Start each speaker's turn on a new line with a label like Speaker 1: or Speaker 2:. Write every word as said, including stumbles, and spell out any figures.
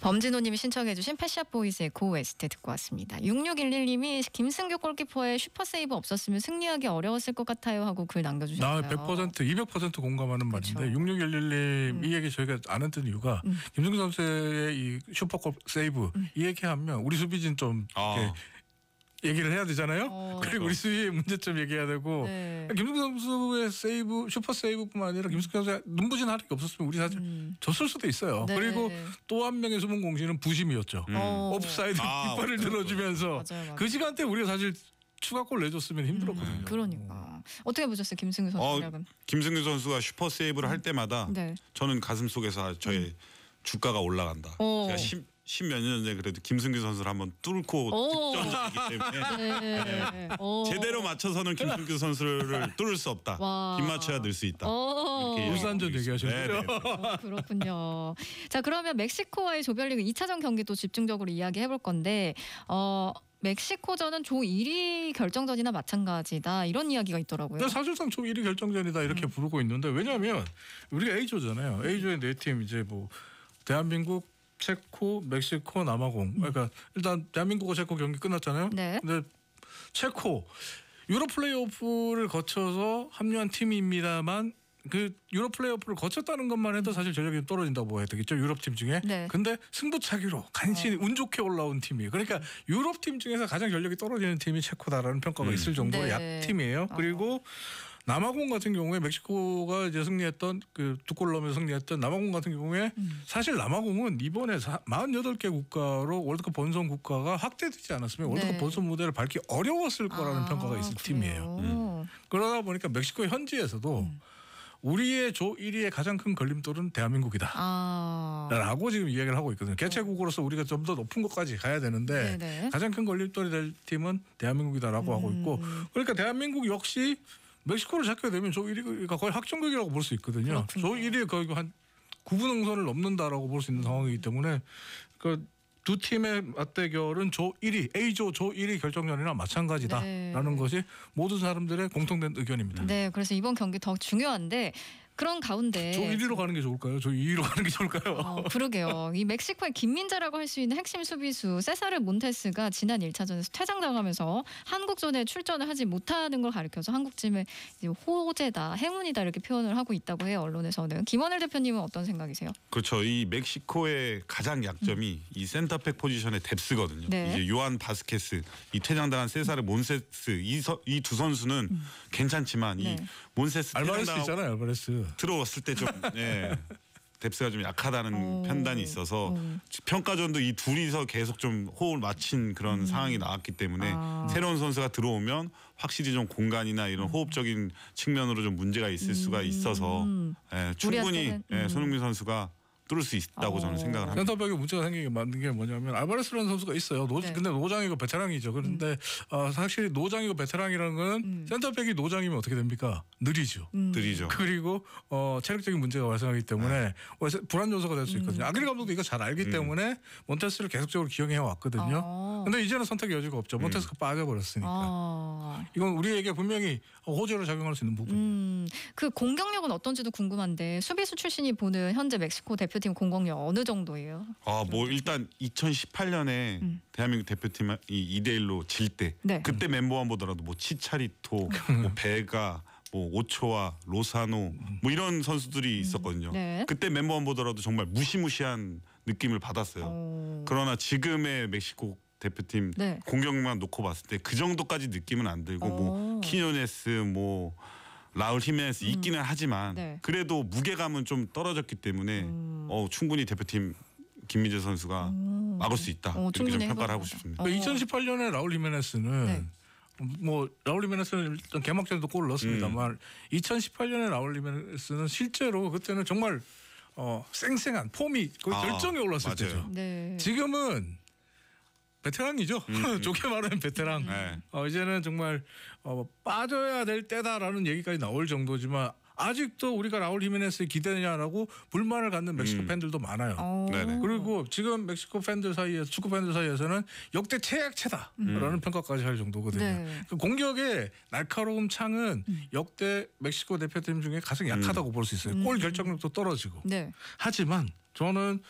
Speaker 1: 범진호님이 신청해주신 펫샵보이즈의 고 웨스트 듣고 왔습니다. 육육일일님이 김승규 골키퍼의 슈퍼세이브 없었으면 승리하기 어려웠을 것 같아요 하고 글 남겨주셨어요.
Speaker 2: 나 백 퍼센트 이백 퍼센트 공감하는
Speaker 1: 그쵸.
Speaker 2: 말인데 육육일일님
Speaker 1: 음.
Speaker 2: 이 얘기 저희가 안 했던 이유가
Speaker 1: 음.
Speaker 2: 김승규 선수의 이 슈퍼컵 세이브
Speaker 1: 음.
Speaker 2: 이 얘기하면 우리 수비진 좀
Speaker 3: 아.
Speaker 2: 이렇게 얘기를 해야 되잖아요.
Speaker 1: 어.
Speaker 2: 그리고 우리 수비의 문제점 얘기해야 되고
Speaker 1: 네.
Speaker 2: 김승규 선수의 세이브 슈퍼 세이브뿐만 아니라 김승규 선수의 눈부신 활약이 없었으면 우리 사실
Speaker 1: 음.
Speaker 2: 졌을 수도 있어요.
Speaker 1: 네.
Speaker 2: 그리고 또 한 명의 숨은 공신은 부심이었죠.
Speaker 3: 음.
Speaker 1: 어.
Speaker 2: 옵사이드
Speaker 3: 아,
Speaker 2: 깃발을 들어주면서
Speaker 1: 맞아요, 맞아요.
Speaker 2: 그 시간대 우리가 사실 추가골 내줬으면 힘들었거든요.
Speaker 1: 음, 그러니까 어떻게 보셨어요, 김승규 선수
Speaker 3: 어,
Speaker 1: 활약은?
Speaker 3: 김승규 선수가 슈퍼 세이브를 할 때마다
Speaker 1: 네.
Speaker 3: 저는 가슴 속에서 저의 주가가 올라간다.
Speaker 1: 오.
Speaker 3: 제가 십, 십몇 년 전에 그래도 김승규 선수를 한번 뚫고
Speaker 1: 오.
Speaker 3: 득점이기 때문에
Speaker 1: 네. 오.
Speaker 3: 제대로 맞춰서는 김승규 선수를 뚫을 수 없다.
Speaker 1: 와.
Speaker 3: 빗 맞춰야 늘 수 있다.
Speaker 1: 오.
Speaker 3: 이렇게
Speaker 2: 울산전
Speaker 3: 얘기하고
Speaker 2: 얘기하셨죠?
Speaker 3: 있습니다. 네, 네, 네.
Speaker 1: 어, 그렇군요. 자, 그러면 멕시코와의 조별리그 이 차전 경기 또 집중적으로 이야기해 볼 건데 어, 멕시코전은 조 일 위 결정전이나 마찬가지다 이런 이야기가 있더라고요.
Speaker 2: 근데 사실상 조 일 위 결정전이다 이렇게
Speaker 1: 음.
Speaker 2: 부르고 있는데 왜냐하면 우리가 A조잖아요. A조의 네 팀 이제 뭐 대한민국, 체코, 멕시코, 남아공. 그러니까 일단 대한민국과 체코 경기 끝났잖아요.
Speaker 1: 네.
Speaker 2: 근데 체코 유럽 플레이오프를 거쳐서 합류한 팀입니다만 그 유럽 플레이오프를 거쳤다는 것만 해도 사실 전력이 좀 떨어진다고 해야 되겠죠. 유럽 팀 중에.
Speaker 1: 네.
Speaker 2: 근데 승부차기로 간신히 운 좋게 올라온 팀이에요. 그러니까 유럽 팀 중에서 가장 전력이 떨어지는 팀이 체코다라는 평가가
Speaker 3: 음.
Speaker 2: 있을 정도의
Speaker 1: 네.
Speaker 2: 약팀이에요.
Speaker 1: 어.
Speaker 2: 그리고 남아공 같은 경우에 멕시코가 이제 승리했던 그 두 골 넣으면서 승리했던 남아공 같은 경우에
Speaker 1: 음.
Speaker 2: 사실 남아공은 이번에 사십팔 개 국가로 월드컵 본선 국가가 확대되지 않았으면 월드컵
Speaker 1: 네.
Speaker 2: 본선 무대를 밟기 어려웠을 거라는
Speaker 1: 아,
Speaker 2: 평가가 있을
Speaker 1: 그래요?
Speaker 2: 팀이에요.
Speaker 1: 음.
Speaker 2: 그러다 보니까 멕시코 현지에서도
Speaker 1: 음.
Speaker 2: 우리의 조 일 위의 가장 큰 걸림돌은 대한민국이다.
Speaker 1: 아.
Speaker 2: 라고 지금 이야기를 하고 있거든요. 개최국으로서 우리가 좀 더 높은 것까지 가야 되는데
Speaker 1: 네네.
Speaker 2: 가장 큰 걸림돌이 될 팀은 대한민국이다라고 하고 있고
Speaker 1: 음.
Speaker 2: 그러니까 대한민국 역시 멕시코를 잡게 되면 조 일 위가 거의 확정적이라고 볼 수 있거든요.
Speaker 1: 그렇군요.
Speaker 2: 조 일 위 거의 한 구 분 응선을 넘는다라고 볼 수 있는 상황이기 때문에 그 두 팀의 맞대결은 조 일 위, A조 조 일 위 결정전이나 마찬가지다라는
Speaker 1: 네.
Speaker 2: 것이 모든 사람들의 공통된 의견입니다.
Speaker 1: 네, 그래서 이번 경기 더 중요한데 그런 가운데
Speaker 2: 조 일 위로 가는 게 좋을까요? 조 이 위로 가는 게 좋을까요?
Speaker 1: 어, 그러게요. 이 멕시코의 김민재라고 할 수 있는 핵심 수비수 세사르 몬테스가 지난 일 차전에서 퇴장당하면서 한국전에 출전을 하지 못하는 걸 가리켜서 한국팀의 이제 호재다, 행운이다 이렇게 표현을 하고 있다고 해요. 언론에서는. 김원일 대표님은 어떤 생각이세요?
Speaker 3: 그렇죠. 이 멕시코의 가장 약점이 이 센터백 포지션의 뎁스거든요.
Speaker 1: 네.
Speaker 3: 이제 요한 바스케스, 이 퇴장당한 세사르 몬세스 이 두 선수는
Speaker 1: 음.
Speaker 3: 괜찮지만
Speaker 1: 네.
Speaker 3: 이 몬세스
Speaker 2: 알바레스
Speaker 3: 퇴장당하고
Speaker 2: 있잖아요. 알바레스.
Speaker 3: 들어왔을 때 좀 예, 뎁스가 좀 약하다는
Speaker 1: 어.
Speaker 3: 판단이 있어서
Speaker 1: 어.
Speaker 3: 평가전도 이 둘이서 계속 좀 호흡을 맞춘 그런 상황이 나왔기 때문에
Speaker 1: 아.
Speaker 3: 새로운 선수가 들어오면 확실히 좀 공간이나 이런
Speaker 1: 음.
Speaker 3: 호흡적인 측면으로 좀 문제가 있을 수가 있어서 예, 충분히
Speaker 1: 우리한테는,
Speaker 3: 예,
Speaker 1: 음.
Speaker 3: 손흥민 선수가 뚫을 수 있다고
Speaker 1: 어.
Speaker 3: 저는 생각을 합니다.
Speaker 2: 센터백에 문제가 생기게 만든 게 뭐냐면 알바레스라는 선수가 있어요. 노,
Speaker 1: 네.
Speaker 2: 근데 노장이고 베테랑이죠. 그런데 어, 사실 노장이고 베테랑이라는 건
Speaker 1: 음.
Speaker 2: 센터백이 노장이면 어떻게 됩니까? 느리죠.
Speaker 1: 음.
Speaker 3: 들이죠.
Speaker 2: 그리고 어, 체력적인 문제가 발생하기 때문에 불안 요소가 될 수 있거든요.
Speaker 1: 음.
Speaker 2: 아그리 감독도 이거 잘 알기
Speaker 3: 음.
Speaker 2: 때문에 몬테스를 계속적으로 기용해 왔거든요.
Speaker 1: 아.
Speaker 2: 근데 이제는 선택의 여지가 없죠. 몬테스가 빠져버렸으니까.
Speaker 1: 아.
Speaker 2: 이건 우리에게 분명히 호재로 작용할 수 있는 부분.
Speaker 1: 음, 그 공격력은 어떤지도 궁금한데 수비수 출신이 보는 현재 멕시코 대표팀 공격력 어느 정도예요?
Speaker 3: 아, 뭐 일단 이천십팔 년에
Speaker 1: 음.
Speaker 3: 대한민국 대표팀이 이 대 일로 질 때
Speaker 1: 네.
Speaker 3: 그때 멤버만 보더라도 뭐 치차리토, 뭐 베가, 뭐 오초아, 로사노 뭐 이런 선수들이 있었거든요.
Speaker 1: 네.
Speaker 3: 그때 멤버만 보더라도 정말 무시무시한 느낌을 받았어요.
Speaker 1: 어.
Speaker 3: 그러나 지금의 멕시코 대표팀
Speaker 1: 네.
Speaker 3: 공격만 놓고 봤을 때 그 정도까지 느낌은 안 들고 뭐
Speaker 1: 어.
Speaker 3: 키뇨네스 뭐 라울 히메네스 있기는 하지만
Speaker 1: 네.
Speaker 3: 그래도 무게감은 좀 떨어졌기 때문에
Speaker 1: 음.
Speaker 3: 어, 충분히 대표팀 김민재 선수가
Speaker 1: 음.
Speaker 3: 막을 수 있다.
Speaker 1: 어,
Speaker 3: 이렇게 좀
Speaker 1: 충분히
Speaker 3: 평가를
Speaker 1: 해볼
Speaker 3: 하고
Speaker 1: 만하다.
Speaker 3: 싶습니다.
Speaker 1: 어.
Speaker 2: 이천십팔 년에 라울 히메네스는
Speaker 1: 네.
Speaker 2: 뭐 라울 히메네스는 일단 개막전에도 골을 넣었습니다만
Speaker 3: 음.
Speaker 2: 이천십팔 년에 라울 히메네스는 실제로 그때는 정말 어, 쌩쌩한 폼이 거의
Speaker 3: 아,
Speaker 2: 결정에 올랐을
Speaker 3: 맞아요.
Speaker 2: 때죠.
Speaker 1: 네.
Speaker 2: 지금은 베테랑이죠.
Speaker 3: 음.
Speaker 2: 좋게 말하면 베테랑.
Speaker 3: 네.
Speaker 2: 어, 이제는 정말 어, 빠져야 될 때다라는 얘기까지 나올 정도지만 아직도 우리가 라울 히메네스에 기대냐라고 불만을 갖는 멕시코
Speaker 3: 음.
Speaker 2: 팬들도 많아요.
Speaker 1: 어.
Speaker 3: 네네.
Speaker 2: 그리고 지금 멕시코 팬들 사이에서 축구 팬들 사이에서는 역대 최약체다라는 평가까지 할 정도거든요.
Speaker 1: 네.
Speaker 2: 그 공격의 날카로움 창은 역대 멕시코 대표팀 중에 가장 약하다고 볼 수 있어요.
Speaker 1: 음.
Speaker 2: 골 결정력도 떨어지고.
Speaker 1: 네.
Speaker 2: 하지만 저는